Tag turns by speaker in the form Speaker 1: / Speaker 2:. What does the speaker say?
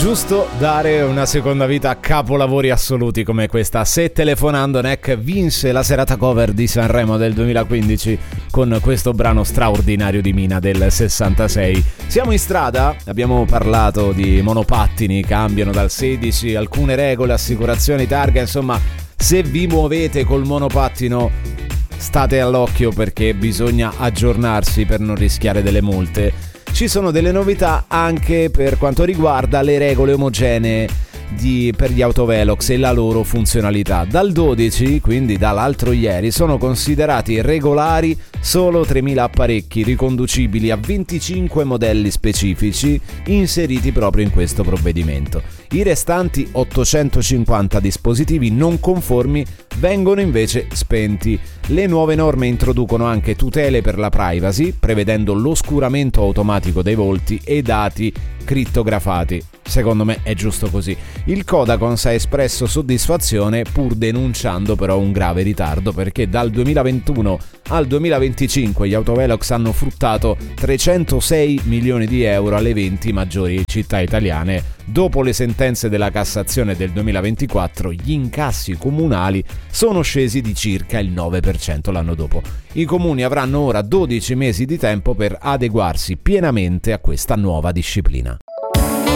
Speaker 1: giusto dare una seconda vita a capolavori assoluti come questa. Se Telefonando Neck vinse la serata cover di Sanremo del 2015 con questo brano straordinario di Mina del 66. Siamo in strada, abbiamo parlato di monopattini, cambiano dal 16, alcune regole, assicurazioni, targa, insomma, se vi muovete col monopattino state all'occhio perché bisogna aggiornarsi per non rischiare delle multe. Ci sono delle novità anche per quanto riguarda le regole omogenee per gli autovelox e la loro funzionalità. Dal 12, quindi dall'altro ieri, sono considerati regolari solo 3.000 apparecchi riconducibili a 25 modelli specifici inseriti proprio in questo provvedimento. I restanti 850 dispositivi non conformi vengono invece spenti. Le nuove norme introducono anche tutele per la privacy, prevedendo l'oscuramento automatico dei volti e dati crittografati. Secondo me è giusto così. Il Codacons ha espresso soddisfazione pur denunciando però un grave ritardo, perché dal 2021 al 2025 gli autovelox hanno fruttato 306 milioni di euro alle 20 maggiori città italiane. Dopo le sentenze della Cassazione del 2024, gli incassi comunali sono scesi di circa il 9% l'anno dopo. I comuni avranno ora 12 mesi di tempo per adeguarsi pienamente a questa nuova disciplina.